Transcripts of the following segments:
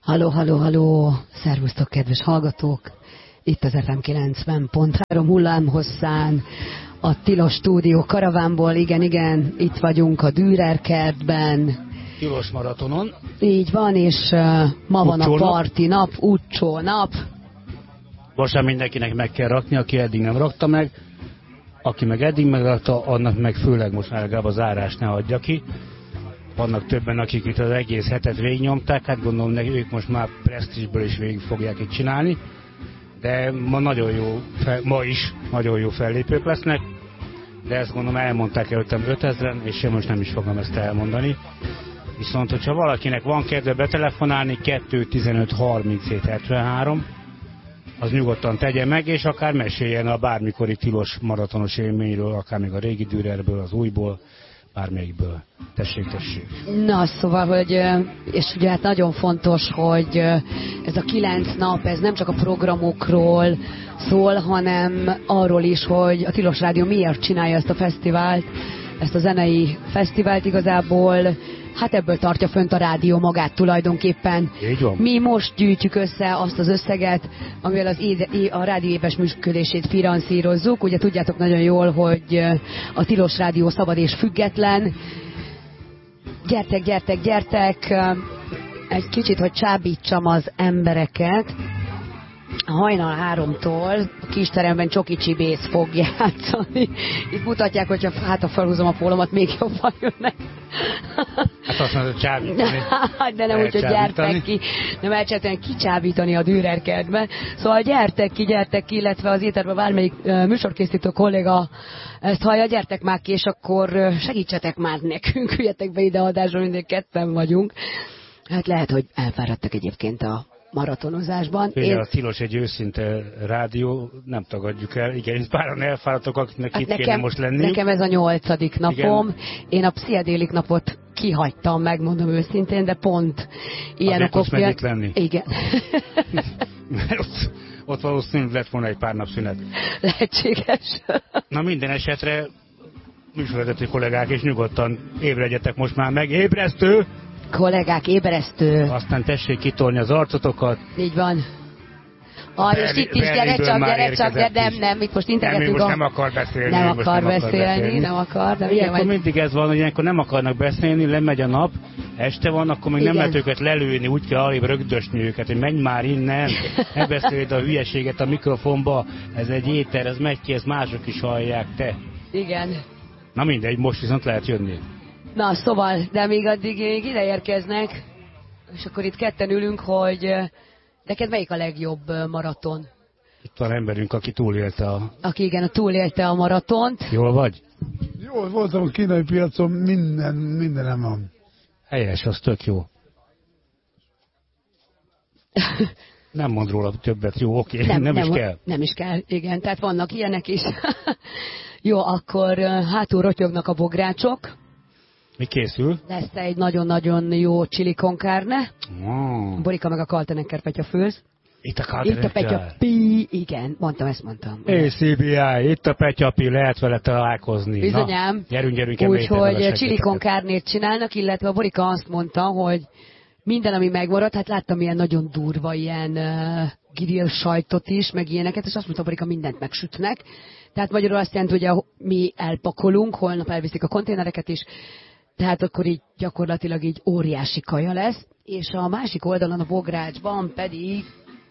Halló, halló, halló! Szervusztok, kedves hallgatók! Itt az FM 90.3 hullámhosszán, a Tilos Stúdió karavánból, igen, itt vagyunk a Dürer kertben. Tilos maratonon. Így van, és ma van a parti nap, úccsó nap. Most mindenkinek meg kell rakni, aki eddig nem rakta meg. Aki meg eddig megrakta, annak meg főleg most már legalább a zárás ne adja ki. Vannak többen, akik itt az egész hetet végignyomták, hát gondolom, hogy ők most már presztízsből is végig fogják itt csinálni. De ma is nagyon jó fellépők lesznek. De ezt gondolom elmondták előttem 5000-en, és én most nem is fogom ezt elmondani. Viszont, hogyha valakinek van kedve betelefonálni, 2 15 37 73, az nyugodtan tegye meg, és akár meséljen a bármikori tilos maratonos élményről, akár még a régi Dürerből, az újból, bármelyikből. Tessék. Na, szóval, hogy, és ugye hát nagyon fontos, hogy ez a 9 nap, ez nem csak a programokról szól, hanem arról is, hogy a Tilos Rádió miért csinálja ezt a fesztivált, ezt a zenei fesztivált igazából. Hát ebből tartja fönt a rádió magát tulajdonképpen. Mi most gyűjtjük össze azt az összeget, amivel a rádió éves működését finanszírozzuk. Ugye tudjátok nagyon jól, hogy a Tilos Rádió szabad és független. Gyertek! Egy kicsit, hogy csábítsam az embereket. Hajnal 3-tól a kisteremben Csoki Csibész fog játszani. Itt mutatják, hogyha ha felhúzom a pólómat, még jobban jönnek. Hát azt mondod, csábítani. De nem úgy, hogy gyertek ki. Nem elcsábítani, kicsábítani a Dürer kertbe. Szóval gyertek ki, illetve az éterben bármelyik műsorkészítő kolléga ezt hallja, gyertek már ki, és akkor segítsetek már nekünk, üljetek be ide adásra, mindig ketten vagyunk. Hát lehet, hogy elfáradtak egyébként a maratonozásban. A Tilos egy őszinte rádió, nem tagadjuk el. Igen, páran elfáradtok, akiknek hát itt kéne most lenni. Nekem ez a 8. napom. Igen. Én a pszichedélik napot kihagytam, megmondom őszintén, de pont ilyen okok miatt. Lenni. Igen. ott valószínűleg lett volna egy pár nap szünet. Lehetséges. Na minden esetre műsorvezető kollégák, és nyugodtan ébredjetek most már meg. Ébresztő! Kollégák, ébresztő. Aztán tessék kitolni az arcotokat. Így van. És itt is, gyere csak, de nem, itt most integetünk. Nem akar beszélni. Nem akar. De ilyenkor mindig ez van, hogy ilyenkor nem akarnak beszélni, lemegy a nap, este van, akkor még nem lehet őket lelőni, úgy kell alébb rögdösni őket, hogy menj már innen, ne beszéld a hülyeséget a mikrofonba, ez egy éter, ez megy ki, ezt mások is hallják, te. Igen. Na mindegy, most viszont lehet jönni. Na, szóval, de még addig ide érkeznek, és akkor itt ketten ülünk, hogy neked melyik a legjobb maraton? Itt van emberünk, aki túlélte túlélte a maratont. Jól vagy? Jól voltam a kínai piacon, mindenem van. Helyes, az tök jó. Nem mond róla többet, jó, oké, nem is kell. Nem is kell, igen, tehát vannak ilyenek is. Jó, akkor hátul rotyognak a bográcsok. Mi készül? Lesz egy nagyon-nagyon jó chili con carne. Borika meg a Kaltenecker petyafőz. Itt a Kaltenecker. Itt a petyapi. Igen, ezt mondtam. CBI, itt a petyapi, lehet vele találkozni. Bizonyám. Na, gyerünk. Úgyhogy chili con carnét csinálnak, illetve a Borika azt mondta, hogy minden, ami megmaradt, hát láttam ilyen nagyon durva, ilyen grill sajtot is, meg ilyeneket, és azt mondta, Borika, mindent megsütnek. Tehát magyarul azt jelenti, hogy mi elpakolunk, holnap elviszik a konténereket is, tehát akkor így gyakorlatilag így óriási kaja lesz, és a másik oldalon a bográcsban pedig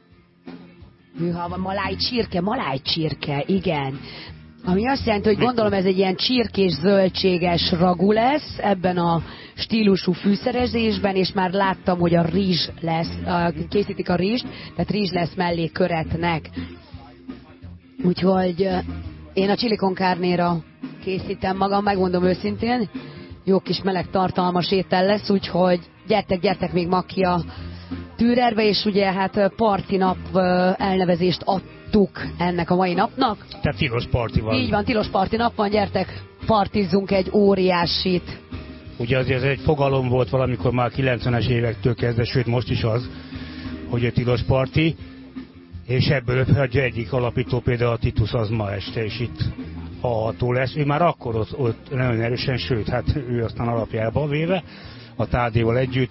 malájcsirke, igen. Ami azt jelenti, hogy gondolom ez egy ilyen csirkés zöldséges ragu lesz ebben a stílusú fűszerezésben, és már láttam, hogy a rizs lesz, készítik a rizst, tehát rizs lesz mellé köretnek. Úgyhogy én a chili con carnéra készítem magam, megmondom őszintén, jó kis meleg tartalmas étel lesz, úgyhogy gyertek még ma ki a Dürerbe, és ugye hát parti nap elnevezést adtuk ennek a mai napnak. Tehát tilos parti van. Így van, tilos parti nap van, gyertek, partizzunk egy óriásit. Ugye azért ez egy fogalom volt valamikor már 90-es évektől kezdve, sőt most is az, hogy a tilos parti, és ebből egyik alapító például a Titus az ma este is itt hallható lesz. Ő már akkor ott nagyon erősen, sőt, hát ő aztán alapjába véve, a Tádéval együtt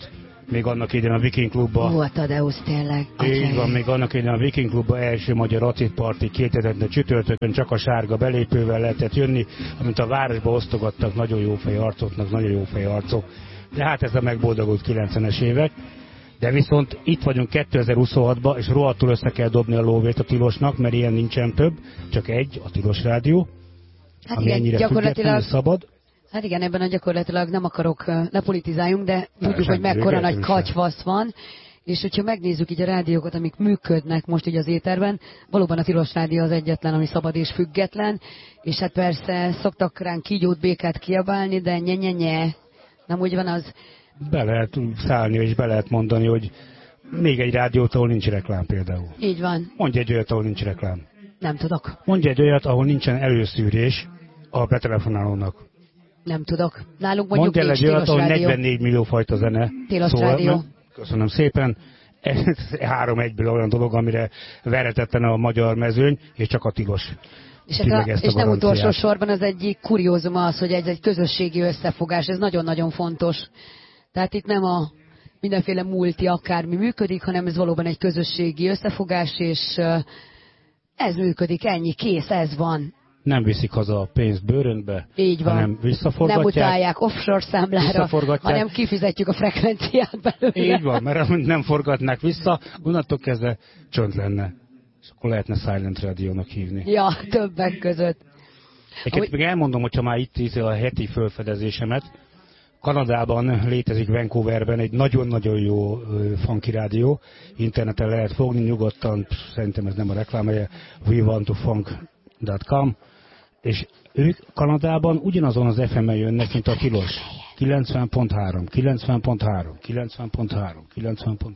még annak idején a Viking Klubba. A Tadeusz tényleg. Így van, még annak idején a Viking Klubba első magyar acid parti 2000 csütörtökön csak a sárga belépővel lehetett jönni, amit a városba osztogattak nagyon jó arcoknak, nagyon jó arcok. De hát ez a megboldogult 90-es évek. De viszont itt vagyunk 2026-ban, és rohadtul össze kell dobni a lóvét a tilosnak, mert ilyen nincsen több, csak egy, a Tilos Rádió, hát ami igen, ennyire független és szabad. Hát igen, ebben a gyakorlatilag nem akarok, ne politizáljunk, de tudjuk, hogy mekkora nagy katyvasz van, és hogyha megnézzük így a rádiókat, amik működnek most így az éterben, valóban a Tilos Rádió az egyetlen, ami szabad és független, és hát persze szoktak ránk kígyót, békát kiabálni, de nye, nem úgy van az. Be lehet szállni, és be lehet mondani, hogy még egy rádiót, ahol nincs reklám például. Így van. Mondj egy olyat, ahol nincs reklám. Nem tudok. Mondj egy olyat, ahol nincsen előszűrés a betelefonálónak. Nem tudok. Nálunk mondjuk mondj el egy olyat, ahol rádió. 44 millió fajta zene. Tilos Rádió. Köszönöm szépen. Ez 3-1-ből olyan dolog, amire veretetlen a magyar mezőny, és csak a tilos. És nem utolsó sorban az egyik kuriózum az, hogy ez egy közösségi összefogás, ez nagyon-nagyon fontos. Tehát itt nem a mindenféle multi akármi működik, hanem ez valóban egy közösségi összefogás, és ez működik, ennyi, kész, ez van. Nem viszik haza a pénzt bőröntbe, így van. hanem visszaforgatják. Nem utálják offshore számlára, hanem kifizetjük a frekvenciát belőle. Így van, mert nem forgatnák vissza, onnantól kezdve csönd lenne. És akkor lehetne Silent Radio-nak hívni. Ja, többek között. Egyébként még elmondom, hogyha már itt a heti felfedezésemet. Kanadában létezik Vancouverben egy nagyon-nagyon jó funky rádió. Interneten lehet fogni nyugodtan, szerintem ez nem a reklámhelye, wewantofunk.com, és ők Kanadában ugyanazon az FM-en jönnek, mint a Tilos. 90.3, 90.3, 90.3, 90.3.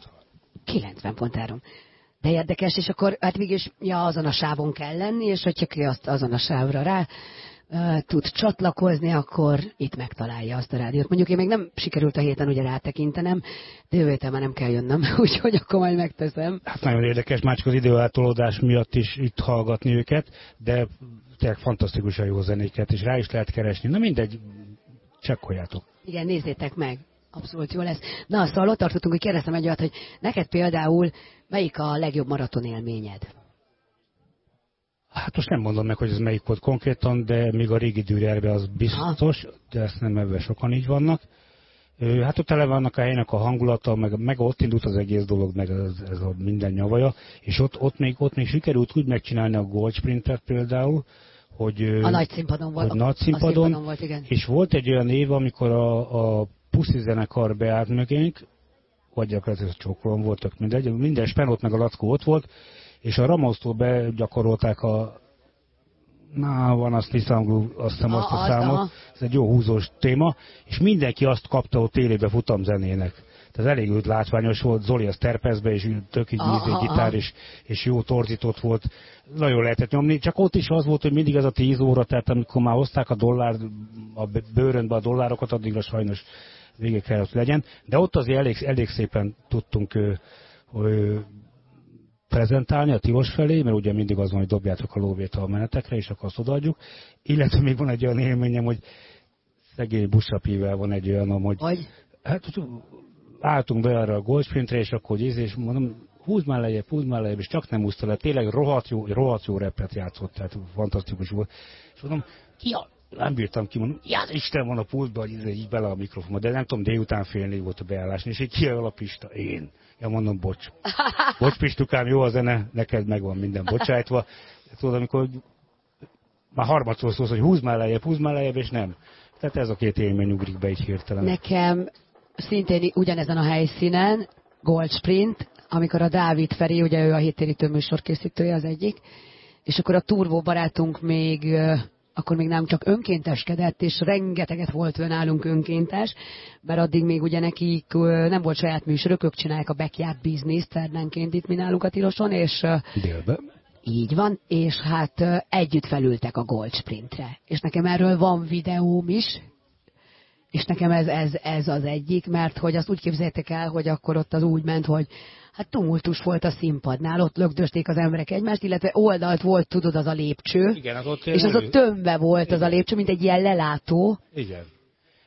90.3. De érdekes, és akkor hát mégis azon a sávon kell lenni, és hogyha ki azt azon a sávra rá tud csatlakozni, akkor itt megtalálja azt a rádiót. Mondjuk én még nem sikerült a héten ugye rátekintenem, de jövő héten már nem kell jönnöm, úgyhogy akkor majd megteszem. Hát nagyon érdekes, már csak az időeltolódás miatt is itt hallgatni őket, de tényleg fantasztikusan jó zenéket, és rá is lehet keresni. Na mindegy, csekkoljátok. Igen, nézzétek meg. Abszolút jó lesz. Na, szóval ott tartottunk, hogy kérdeztem egy olyat, hogy neked például melyik a legjobb maraton élményed? Hát most nem mondom meg, hogy ez melyik volt konkrétan, de még a régi Dürerbe az biztos, de ezt nem ebben sokan így vannak. Hát ott tele vannak a helynek a hangulata, meg ott indult az egész dolog, meg ez a minden nyavaja, és ott még sikerült úgy megcsinálni a Gold Sprintet például, hogy a nagy színpadon volt. Nagy színpadon volt, igen. És volt egy olyan év, amikor a Puszi zenekar beállt mögénk, vagy gyakorlatilag csókolom voltak, minden Spenót meg a Lackó ott volt, és a Ramosztól begyakorolták van azt hiszem, azt a számot, ez egy jó húzós téma, és mindenki azt kapta ott télébe futamzenének. Tehát elég látványos volt, Zoli az terpezbe, és tök így gitár, és jó torzított volt, nagyon lehetett nyomni, csak ott is az volt, hogy mindig ez a 10 óra, tehát amikor már hozták a bőröntbe a dollárokat, addigra sajnos végig kellett legyen, de ott azért elég szépen tudtunk prezentálni a Tilos felé, mert ugye mindig az van, hogy dobjátok a lóvét a menetekre, és akkor azt odaadjuk. Illetve még van egy olyan élményem, hogy szegény buszrapivel van egy olyan, hogy hát álltunk be arra a Gold Sprintre, és akkor és mondom, húzd már lejjebb, és csak nem húzta le. Tényleg rohadt jó repet játszott, tehát fantasztikus volt. És mondom, nem bírtam kimondani, Isten van a pultban, hogy így bele a mikrofonba, de nem tudom, délután fél 4 volt a beállás, és így kijön a Pista, én. Ja, mondom, bocs, Pistukám, jó a zene, neked megvan minden bocsájtva. Tudod, amikor már harmadszor szólsz, hogy húzd már lejjebb, és nem. Tehát ez a két élmény ugrik be így hirtelen. Nekem szintén ugyanezen a helyszínen, Gold Sprint, amikor a Dávid Feri, ugye ő a héttérítő műsorkészítője az egyik, és akkor a Turbo barátunk akkor még nem csak önkénteskedett, és rengeteget volt nálunk önkéntes, mert addig még ugye nekik nem volt saját műsorok, ők csinálják a backyard business szerdánként itt mi nálunk a Tiloson, és délbe. Így van, és hát együtt felültek a Gold Sprintre. És nekem erről van videóm is, és nekem ez az egyik, mert hogy azt úgy képzeljétek el, hogy akkor ott az úgy ment, hogy hát tumultus volt a színpadnál, ott lögdösték az emberek egymást, illetve oldalt volt, tudod, az a lépcső. Igen, az ott és az ott tömbbe volt. Igen. Az a lépcső, mint egy ilyen lelátó. Igen.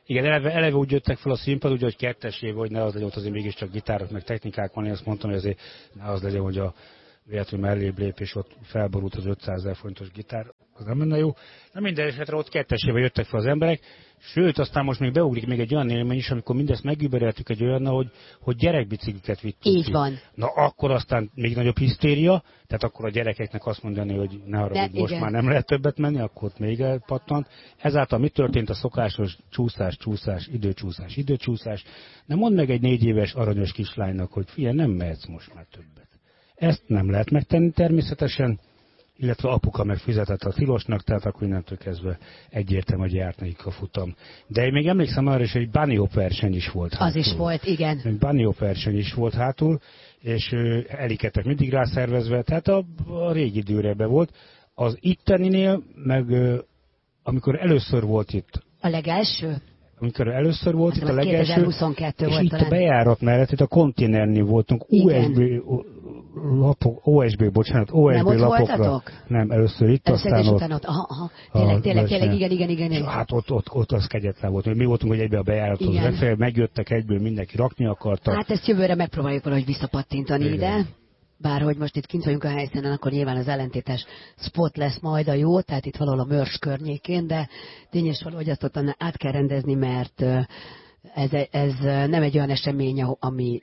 Igen, eleve úgy jöttek fel a színpad, ugye, hogy kettesében, hogy ne az legyen, ott azért mégiscsak gitárok, meg technikák van, én azt mondtam, hogy azért ne az legyen, hogy a véletlenül mellébb lép, és ott felborult az 500 000 forintos gitár, az nem lenne jó. Na minden esetre ott kettesében jöttek fel az emberek, sőt, aztán most még beugrik még egy olyan élmény is, amikor mindezt megübereltük egy olyannal, hogy gyerekbicikliket vittünk. Így van. Na akkor aztán még nagyobb hisztéria, tehát akkor a gyerekeknek azt mondani, hogy ne haragudj, most már nem lehet többet menni, akkor még elpattant. Ezáltal mi történt? A szokásos csúszás, időcsúszás. De mondd meg egy 4 éves aranyos kislánynak, hogy figyelj, nem mehetsz most már többet. Ezt nem lehet megtenni természetesen, illetve apuka megfizetett a tilosnak, tehát akkor innentől kezdve egyértelmű, hogy járt nekik a futam. De én még emlékszem arra is, hogy bunny hop verseny is volt hátul. Az is volt, igen. Egy bunny hop verseny is volt hátul, és elikedtek mindig rászervezve, tehát a régi időre volt. Az itteninél, meg amikor először volt itt. A legelső? Amikor először volt azt itt a legelső, 2022 és volt itt talán. a bejárat mellett, itt a konténernél voltunk, OSB nem ott lapokra. voltatok? Nem, először itt, aztán aztán ott. Aha. Tényleg, igen. Hát ott az kegyetlen volt. Mi voltunk, hogy egybe a bejárathoz legfeljebb megjöttek egyből, mindenki rakni akarta. Hát ezt jövőre megpróbáljuk valahogy visszapattintani ide. Bárhogy most itt kint vagyunk a helyszínen, akkor nyilván az ellentétes spot lesz majd a jó, tehát itt valahol a Mörs környékén, de tényes valahogy azt ott át kell rendezni, mert ez nem egy olyan esemény, ami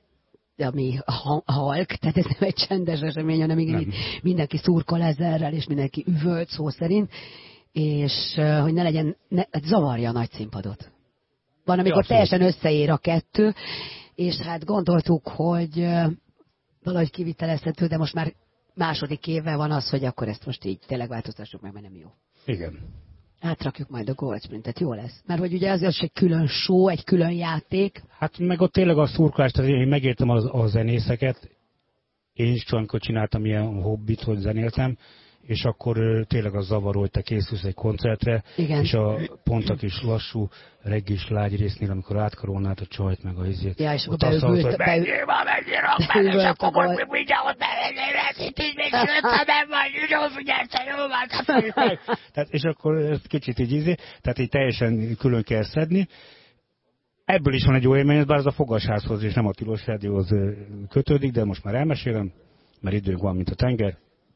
halk, tehát ez nem egy csendes esemény, hanem igen, mindenki szurkol ezerrel, és mindenki üvölt szó szerint, és hogy ne legyen, zavarja a nagy színpadot. Van, amikor teljesen összeér a kettő, és hát gondoltuk, hogy valahogy kivitelezhető, de most már második éve van az, hogy akkor ezt most így tényleg változtassuk meg, mert nem jó. Igen. Átrakjuk majd a Goldsprintet, jó lesz. Mert hogy ugye az egy külön show, egy külön játék. Hát meg ott tényleg a szurkolás, tehát én megértem a zenészeket, én is amikor csináltam ilyen hobbit, hogy zenéltem, és akkor tényleg az zavaró, hogy te készülsz egy koncertre, igen. És pont a kis lassú, reggis lágy résznél, amikor átkarolnád a csajt meg a izét. Ja, és ott azt mondod, hogy menjél már, és akkor most mindjárt ott lesz, itt így még nem vagy, jó figyelsz, jó már, tehát, és akkor ezt kicsit így tehát így teljesen külön kell szedni. Ebből is van egy jó élmény, bár az a Fogasházhoz és nem a Tilos Rádióhoz kötődik, de most már elmesélem, mert időnk van, mint a tenger.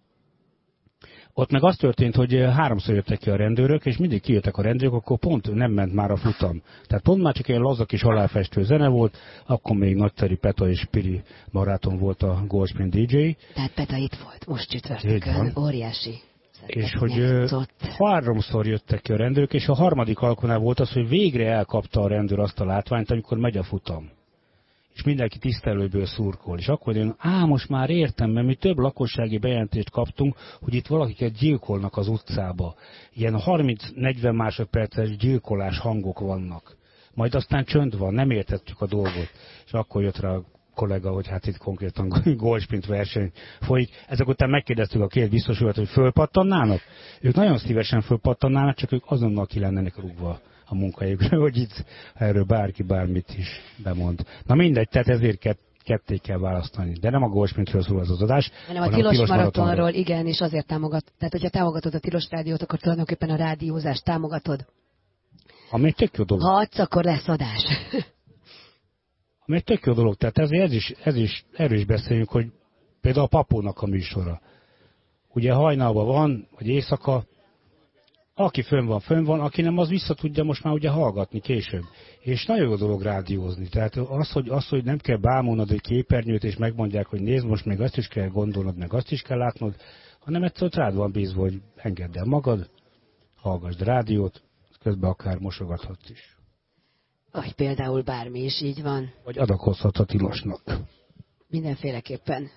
Ott meg az történt, hogy 3-szor jöttek ki a rendőrök, és mindig kijöttek a rendőrök, akkor pont nem ment már a futam. Tehát pont már csak ilyen laza kis aláfestő zene volt, akkor még nagyszerű Peta és Piri barátom volt a Goldspring DJ. Tehát Peta itt volt, most csütörtökön, óriási. És hogy 3-szor jöttek ki a rendőrök, és a harmadik alkalommal volt az, hogy végre elkapta a rendőr azt a látványt, amikor megy a futam. És mindenki tisztelőből szurkol. És akkor én, most már értem, mert mi több lakossági bejelentést kaptunk, hogy itt valakiket gyilkolnak az utcába. Ilyen 30-40 másodperces gyilkolás hangok vannak. Majd aztán csönd van, nem értettük a dolgot. És akkor jött rá a kollega, hogy hát itt konkrétan Goldsprint verseny folyik. Ezek után megkérdeztük a két biztosulat, hogy fölpattannának. Ők nagyon szívesen fölpattannának, csak ők azonnal ki lennének rúgva a munkahelyükre, hogy itt erről bárki bármit is bemond. Na mindegy, tehát ezért ketté kell választani. De nem a Goldspringről szól az adás, hanem a Tilos Maratonról, igen, és azért támogat. Tehát, hogyha támogatod a Tilos Rádiót, akkor tulajdonképpen a rádiózást támogatod. Ami egy tök jó dolog. Ha adsz, akkor lesz adás. Ami egy tök jó dolog, tehát erről is beszéljünk, hogy például a Papónak a műsora. Ugye hajnalban van, vagy éjszaka, aki fönn van, aki nem, az vissza tudja most már ugye hallgatni később. És nagyon jó dolog rádiózni. Tehát az, hogy nem kell bámulnod egy képernyőt, és megmondják, hogy nézd, most még azt is kell gondolnod, meg azt is kell látnod, hanem egyszerűen rád van bízva, hogy engedd el magad, hallgassd rádiót, közben akár mosogathatsz is. Vagy például bármi is így van. Vagy adakozhatsz a Tilosnak. Mindenféleképpen.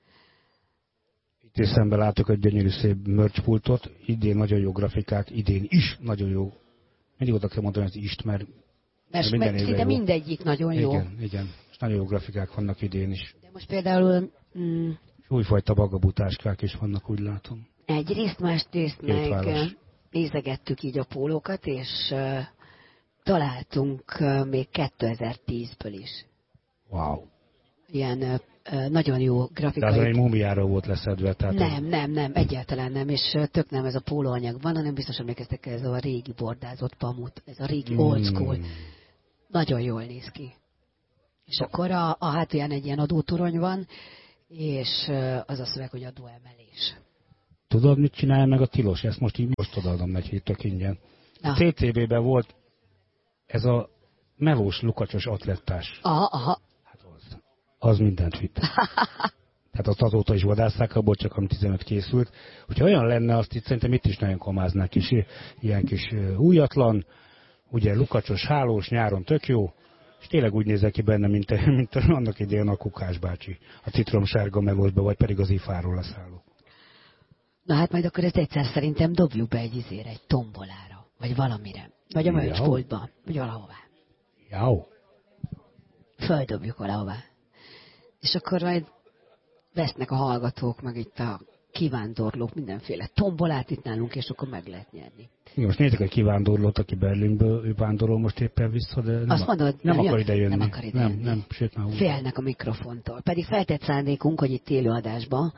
Itt szemben látok egy gyönyörű szép merchpultot, idén nagyon jó grafikák, idén is nagyon jó. Mindig oda kell mondani, hogy ist, mert szinte mindegyik nagyon jó. Igen. És nagyon jó grafikák vannak idén is. De most például... Újfajta bagabutáskák is vannak, úgy látom. Egyrészt, másrészt meg nézegettük így a pólókat, és találtunk még 2010-ből is. Wow. Ilyen nagyon jó grafikai... De az egy mumiára volt leszedve, tehát... Nem, egyáltalán nem, és tök nem ez a pólóanyag van, hanem biztos emlékeztek, ez a régi bordázott pamut, ez a régi old school. nagyon jól néz ki. És akkor a hátulján egy ilyen adótorony van, és az a szöveg, hogy adóemelés. Tudod, mit csinálja meg a tilos? Ezt most odaadom neki tök ingyen. A CCB-ben volt ez a melós, lukacsos atlettás. Aha. Hát az mindent vitt. Tehát azt azóta is vadásszák, abból csak ami 15 készült. Hogyha olyan lenne, azt itt szerintem itt is nagyon komáznák is. Ilyen kis újatlan, ugye lukacsos, hálós, nyáron tök jó, és tényleg úgy nézek ki benne, mint annak idején a Kukás bácsi. A citromsárga melósba, vagy pedig az ifáról leszálló. Na hát majd akkor ezt egyszer szerintem dobjuk be egy tombolára, vagy valamire. Vagy a mölcsboltba, vagy valahová. Jó. Földobjuk valahová. És akkor majd vesznek a hallgatók, meg itt a kivándorlók mindenféle tombolát itt nálunk, és akkor meg lehet nyerni. Most nézzük egy kivándorlót, aki Berlinből ő vándorol most éppen vissza, de nem akar idejönni. Nem akar idejönni. Nem, sőt már félnek a mikrofontól. Pedig feltett szándékunk, hogy itt élőadásban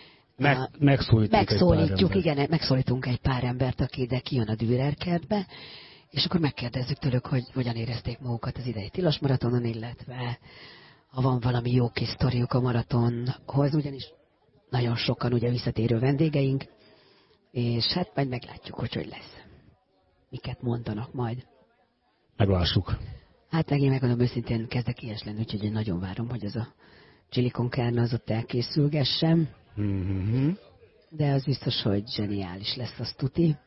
megszólítunk egy pár embert, aki ide kijön a Dürer kertbe, és akkor megkérdezzük tőlük, hogy hogyan érezték magukat az idei tilos maratonon, illetve ha van valami jó kis sztoriuk a maratonhoz, ugyanis nagyon sokan ugye visszatérő vendégeink, és hát majd meglátjuk, hogy lesz. Miket mondanak majd. Meglássuk. Hát én megmondom őszintén, kezdek ilyes lenni, úgyhogy én nagyon várom, hogy az a chili con carne az ott elkészülgessem. Mm-hmm. De az biztos, hogy zseniális lesz, az tuti.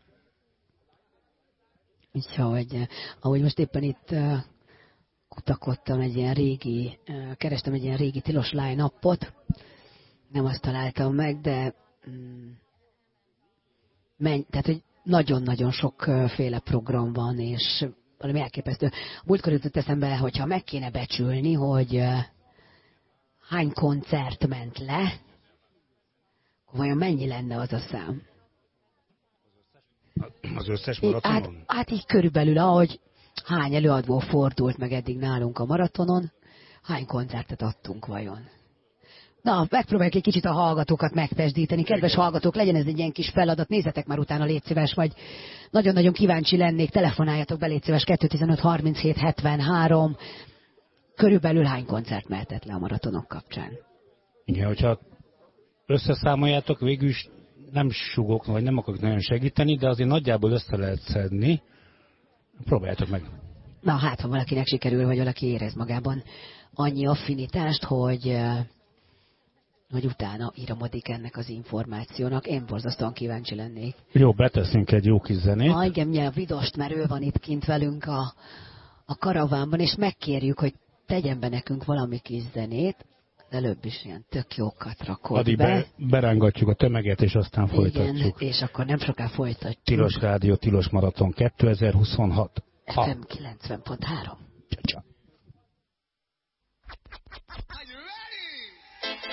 Úgyhogy, ahogy most éppen itt kutakodtam kerestem egy ilyen régi tilos line-upot, nem azt találtam meg, de tehát, hogy nagyon-nagyon sokféle program van, és valami elképesztő. Múltkor jutott eszembe, hogyha meg kéne becsülni, hogy hány koncert ment le, akkor vajon mennyi lenne az a szám? Az összes maratonon? Hát így körülbelül, ahogy hány előadó fordult meg eddig nálunk a maratonon, hány koncertet adtunk vajon? Na, megpróbáljuk egy kicsit a hallgatókat megtesdíteni. Kedves hallgatók, legyen ez egy ilyen kis feladat, nézzetek már utána, légy szíves, vagy nagyon-nagyon kíváncsi lennék, telefonáljatok be, légy szíves, 215 37 73. Körülbelül hány koncert mehetett le a maratonok kapcsán? Igen, hogyha összeszámoljátok, végül is nem sugok, vagy nem akarok nagyon segíteni, de azért nagyjából össze lehet szedni. Próbáljátok meg. Na hát, ha valakinek sikerül, vagy valaki érez magában annyi affinitást, hogy utána íramodik ennek az információnak. Én borzasztóan kíváncsi lennék. Jó, beteszünk egy jó kis zenét. Igen, a Vidost, mert ő van itt kint velünk a karavánban, és megkérjük, hogy tegyen be nekünk valami kis zenét. Előbb is ilyen tök jókat rakott be. Berángatjuk a tömeget, és aztán folytatjuk. Igen, és akkor nem soká folytatjuk. Tilos Rádió, Tilos Maraton 2026. FM 90.3.